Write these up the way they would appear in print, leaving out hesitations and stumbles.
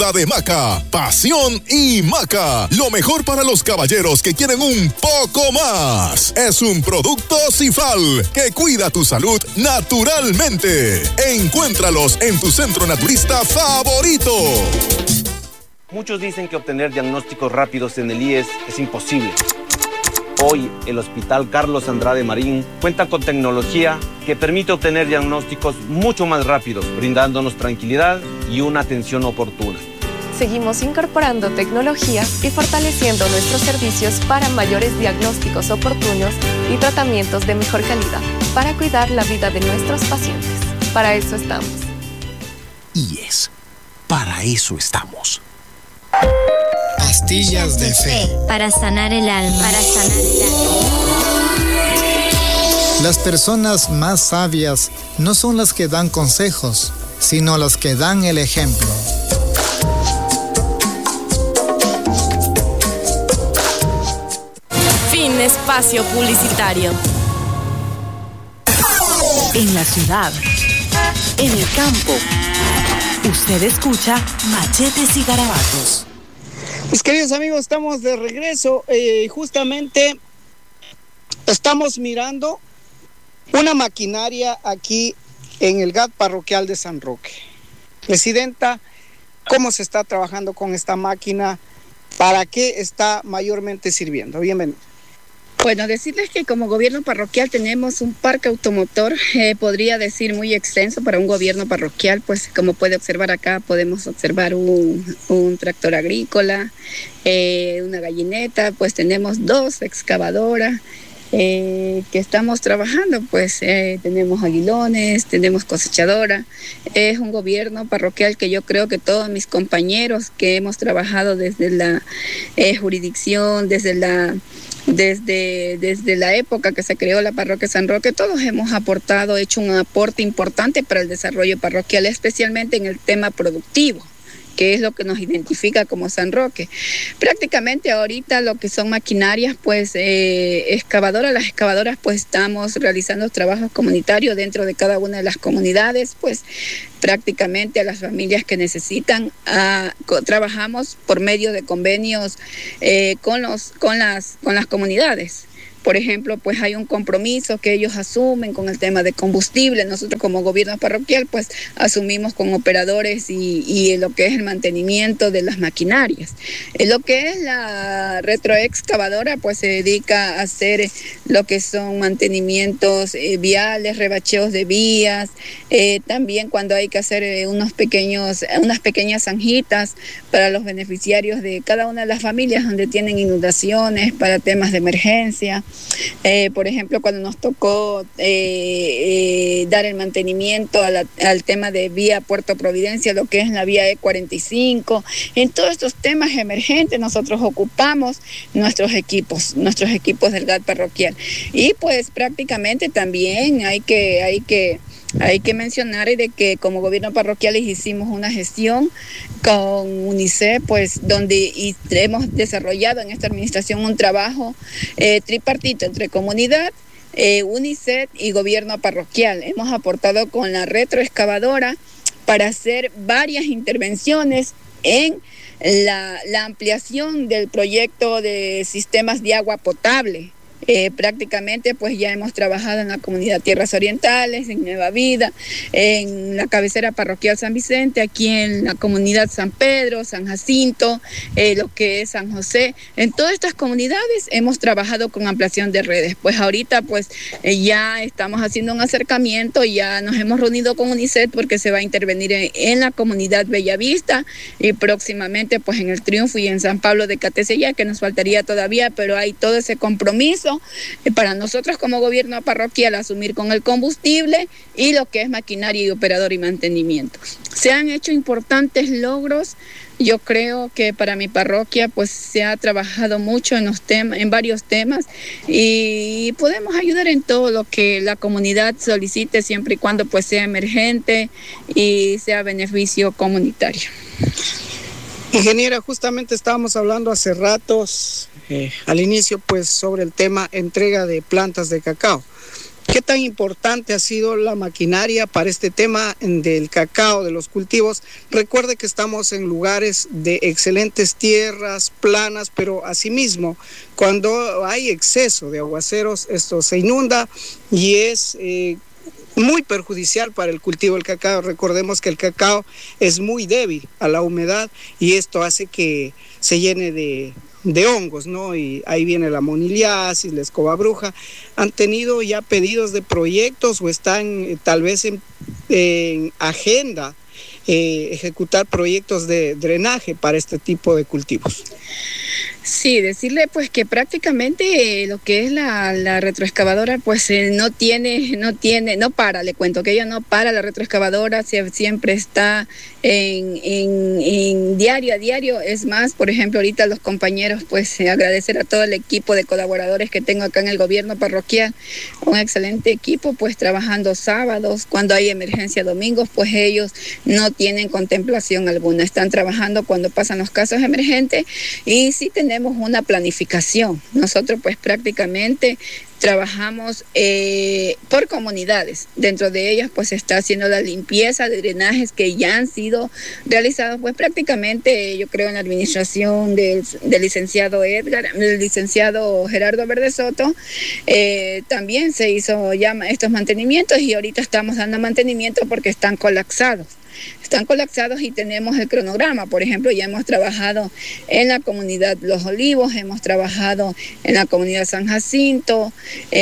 de Maca, pasión y Maca, lo mejor para los caballeros que quieren un poco más. Es un producto Cifal que cuida tu salud naturalmente. Encuéntralos en tu centro naturista favorito. Muchos dicen que obtener diagnósticos rápidos en el IES es imposible. Hoy, el Hospital Carlos Andrade Marín cuenta con tecnología que permite obtener diagnósticos mucho más rápidos, brindándonos tranquilidad y una atención oportuna. Seguimos incorporando tecnología y fortaleciendo nuestros servicios para mayores diagnósticos oportunos y tratamientos de mejor calidad, para cuidar la vida de nuestros pacientes. Para eso estamos. IES, para eso estamos. Pastillas de fe. Para sanar el alma. Para sanar el alma. Las personas más sabias no son las que dan consejos, sino las que dan el ejemplo. Fin espacio publicitario. En la ciudad, en el campo, usted escucha Machetes y Garabatos. Mis queridos amigos, estamos de regreso. Justamente estamos mirando una maquinaria aquí en el GAT parroquial de San Roque. Presidenta, ¿cómo se está trabajando con esta máquina? ¿Para qué está mayormente sirviendo? Bienvenido. Bueno, decirles que como gobierno parroquial tenemos un parque automotor, podría decir muy extenso para un gobierno parroquial, pues como puede observar acá, podemos observar un tractor agrícola, una gallineta, pues tenemos 2 excavadoras que estamos trabajando, pues tenemos aguilones, tenemos cosechadora. Es un gobierno parroquial que yo creo que todos mis compañeros que hemos trabajado desde la jurisdicción, desde la época que se creó la parroquia San Roque, todos hemos hecho un aporte importante para el desarrollo parroquial, especialmente en el tema productivo, que es lo que nos identifica como San Roque. Prácticamente ahorita lo que son maquinarias, pues las excavadoras, pues estamos realizando trabajos comunitarios dentro de cada una de las comunidades, pues prácticamente a las familias que necesitan, trabajamos por medio de convenios con las comunidades. Por ejemplo, pues hay un compromiso que ellos asumen con el tema de combustible. Nosotros como gobierno parroquial pues asumimos con operadores y lo que es el mantenimiento de las maquinarias. Lo que es la retroexcavadora pues se dedica a hacer lo que son mantenimientos viales, rebacheos de vías, también cuando hay que hacer unas pequeñas zanjitas para los beneficiarios de cada una de las familias donde tienen inundaciones, para temas de emergencia. Por ejemplo, cuando nos tocó dar el mantenimiento al tema de vía Puerto Providencia, lo que es la vía E45, en todos estos temas emergentes nosotros ocupamos nuestros equipos del GAT parroquial. Y pues prácticamente también hay que mencionar de que como gobierno parroquial hicimos una gestión con UNICEF, pues donde hemos desarrollado en esta administración un trabajo tripartito entre comunidad, UNICEF y gobierno parroquial. Hemos aportado con la retroexcavadora para hacer varias intervenciones en la ampliación del proyecto de sistemas de agua potable. Prácticamente pues ya hemos trabajado en la comunidad Tierras Orientales, en Nueva Vida, en la cabecera parroquial San Vicente, aquí en la comunidad San Pedro, San Jacinto, lo que es San José. En todas estas comunidades hemos trabajado con ampliación de redes. Pues ahorita pues ya estamos haciendo un acercamiento, ya nos hemos reunido con UNICEF porque se va a intervenir en la comunidad Bellavista y próximamente pues en el Triunfo y en San Pablo de Catecella, que nos faltaría todavía, pero hay todo ese compromiso para nosotros como gobierno parroquial asumir con el combustible y lo que es maquinaria y operador y mantenimiento. Se han hecho importantes logros. Yo creo que para mi parroquia pues se ha trabajado mucho en varios temas y podemos ayudar en todo lo que la comunidad solicite, siempre y cuando pues sea emergente y sea beneficio comunitario. Ingeniera, justamente estábamos hablando hace ratos al inicio pues sobre el tema entrega de plantas de cacao. ¿Qué tan importante ha sido la maquinaria para este tema del cacao, de los cultivos? Recuerde que estamos en lugares de excelentes tierras, planas, pero asimismo, cuando hay exceso de aguaceros, esto se inunda y es muy perjudicial para el cultivo del cacao. Recordemos que el cacao es muy débil a la humedad y esto hace que se llene de hongos, ¿no? Y ahí viene la moniliasis, la escoba bruja. ¿Han tenido ya pedidos de proyectos o están tal vez en agenda ejecutar proyectos de drenaje para este tipo de cultivos? Sí, decirle pues que prácticamente lo que es la retroexcavadora pues no para, le cuento que ella no para, la retroexcavadora siempre está en diario a diario. Es más, por ejemplo, ahorita los compañeros, pues agradecer a todo el equipo de colaboradores que tengo acá en el gobierno parroquial, un excelente equipo, pues trabajando sábados, cuando hay emergencia domingos, pues ellos no tienen contemplación alguna, están trabajando cuando pasan los casos emergentes y sí tenemos una planificación. Nosotros pues prácticamente trabajamos por comunidades. Dentro de ellas pues se está haciendo la limpieza de drenajes que ya han sido realizados pues prácticamente, yo creo, en la administración del licenciado Gerardo Verde Soto. También se hizo ya estos mantenimientos y ahorita estamos dando mantenimiento porque están colapsados y tenemos el cronograma. Por ejemplo, ya hemos trabajado en la comunidad Los Olivos, hemos trabajado en la comunidad San Jacinto,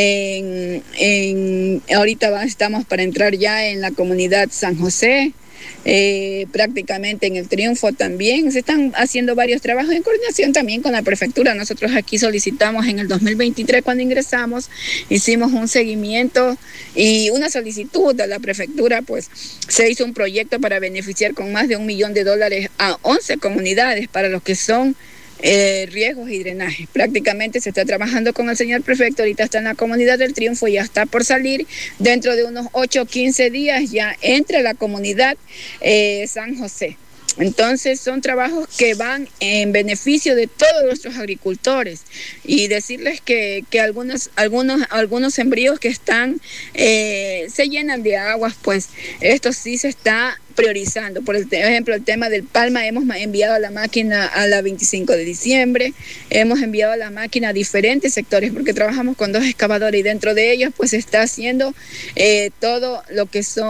ahorita estamos para entrar ya en la comunidad San José, prácticamente en el Triunfo también. Se están haciendo varios trabajos en coordinación también con la prefectura. Nosotros aquí solicitamos en el 2023, cuando ingresamos, hicimos un seguimiento y una solicitud a la prefectura, pues se hizo un proyecto para beneficiar con más de $1 millón a 11 comunidades para los que son riegos y drenajes. Prácticamente se está trabajando con el señor prefecto, ahorita está en la comunidad del Triunfo, ya está por salir, dentro de unos 8 o 15 días ya entra la comunidad San José. Entonces son trabajos que van en beneficio de todos nuestros agricultores, y decirles que algunos sembríos que están se llenan de aguas, pues esto sí se está priorizando. Por ejemplo, el tema del palma, hemos enviado a la máquina a la 25 de diciembre, hemos enviado a la máquina a diferentes sectores porque trabajamos con 2 excavadores y dentro de ellos pues se está haciendo todo lo que son